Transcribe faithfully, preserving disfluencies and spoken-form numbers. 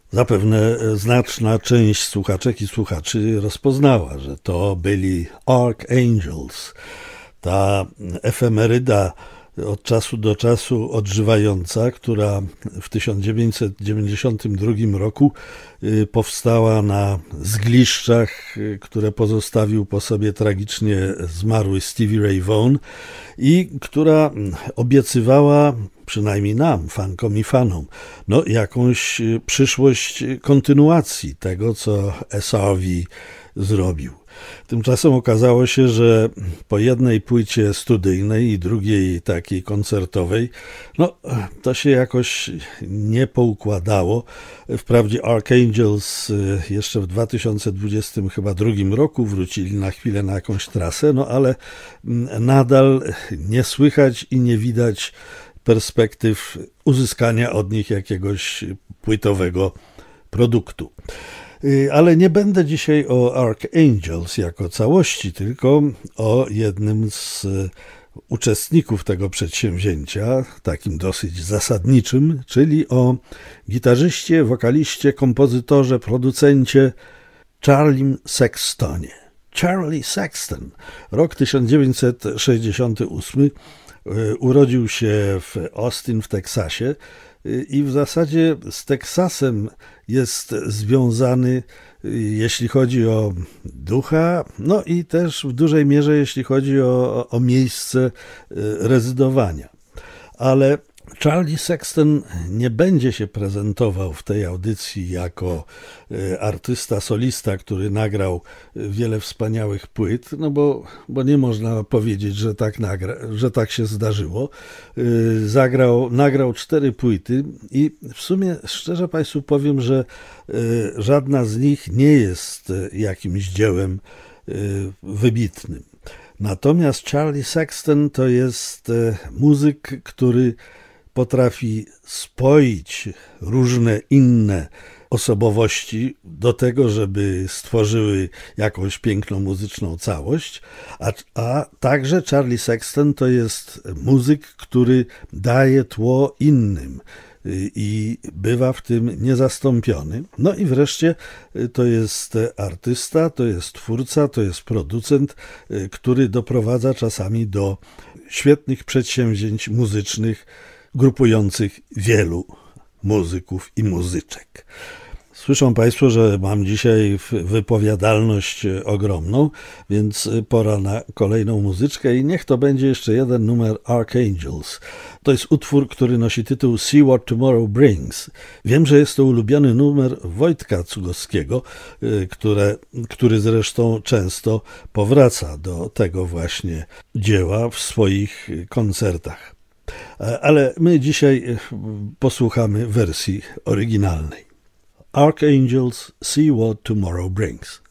Zapewne znaczna część słuchaczek i słuchaczy rozpoznała, że to byli Archangels. Ta efemeryda od czasu do czasu odżywająca, która w tysiąc dziewięćset dziewięćdziesiątym drugim roku powstała na zgliszczach, które pozostawił po sobie tragicznie zmarły Stevie Ray Vaughan i która obiecywała, przynajmniej nam, fankom i fanom, no, jakąś przyszłość kontynuacji tego, co S R V zrobił. Tymczasem okazało się, że po jednej płycie studyjnej i drugiej takiej koncertowej, no to się jakoś nie poukładało. Wprawdzie Archangels jeszcze w dwa tysiące dwudziestym chyba drugim roku wrócili na chwilę na jakąś trasę, no ale nadal nie słychać i nie widać perspektyw uzyskania od nich jakiegoś płytowego produktu. Ale nie będę dzisiaj o Archangels jako całości, tylko o jednym z uczestników tego przedsięwzięcia, takim dosyć zasadniczym, czyli o gitarzyście, wokaliście, kompozytorze, producencie Charlie Sextonie. Charlie Sexton, rok tysiąc dziewięćset sześćdziesiąty ósmy, urodził się w Austin w Teksasie i w zasadzie z Teksasem jest związany, jeśli chodzi o ducha, no i też w dużej mierze, jeśli chodzi o, o miejsce rezydowania. Ale Charlie Sexton nie będzie się prezentował w tej audycji jako artysta, solista, który nagrał wiele wspaniałych płyt, no bo, bo nie można powiedzieć, że tak, nagra, że tak się zdarzyło. Zagrał, nagrał cztery płyty i w sumie szczerze Państwu powiem, że żadna z nich nie jest jakimś dziełem wybitnym. Natomiast Charlie Sexton to jest muzyk, który potrafi spoić różne inne osobowości do tego, żeby stworzyły jakąś piękną muzyczną całość, a, a także Charlie Sexton to jest muzyk, który daje tło innym i bywa w tym niezastąpiony. No i wreszcie to jest artysta, to jest twórca, to jest producent, który doprowadza czasami do świetnych przedsięwzięć muzycznych, grupujących wielu muzyków i muzyczek. Słyszą Państwo, że mam dzisiaj wypowiadalność ogromną, więc pora na kolejną muzyczkę i niech to będzie jeszcze jeden numer Archangels. To jest utwór, który nosi tytuł See What Tomorrow Brings. Wiem, że jest to ulubiony numer Wojtka Cugowskiego, które, który zresztą często powraca do tego właśnie dzieła w swoich koncertach. Ale my dzisiaj posłuchamy wersji oryginalnej. Archangels, See What Tomorrow Brings.